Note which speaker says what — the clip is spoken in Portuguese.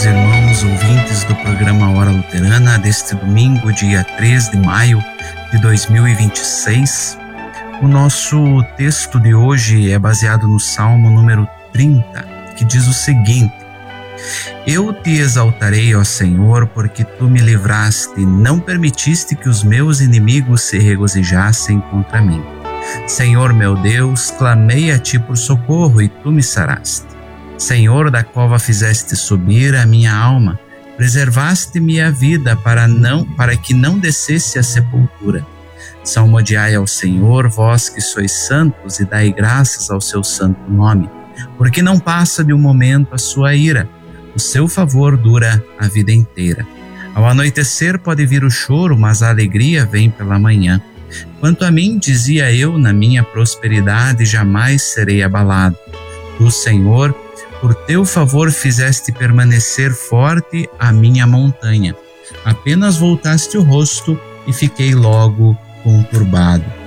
Speaker 1: queridos irmãos ouvintes do programa Hora Luterana, deste domingo, dia 3 de maio de 2026. O nosso texto de hoje é baseado no Salmo número 30, que diz o seguinte: Eu te exaltarei, ó Senhor, porque tu me livraste e não permitiste que os meus inimigos se regozijassem contra mim. Senhor meu Deus, clamei a ti por socorro e tu me saraste. Senhor, da cova fizeste subir a minha alma, preservaste-me a vida para que não descesse à sepultura. Salmodiai ao Senhor, vós que sois santos, e dai graças ao seu santo nome, porque não passa de um momento a sua ira, o seu favor dura a vida inteira. Ao anoitecer pode vir o choro, mas a alegria vem pela manhã. Quanto a mim, dizia eu, na minha prosperidade jamais serei abalado. Tu, Senhor, por teu favor fizeste permanecer forte a minha montanha. Apenas voltaste o rosto e fiquei logo conturbado.